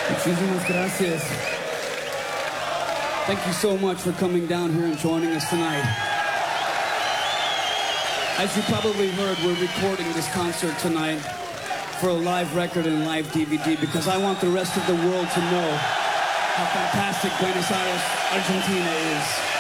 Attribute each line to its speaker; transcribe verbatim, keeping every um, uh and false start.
Speaker 1: Muchísimas gracias. Thank you so much for coming down here and joining us tonight. As you probably heard, we're recording this concert tonight for a live record and live D V D because I want the rest of the world to know how fantastic Buenos Aires, Argentina is.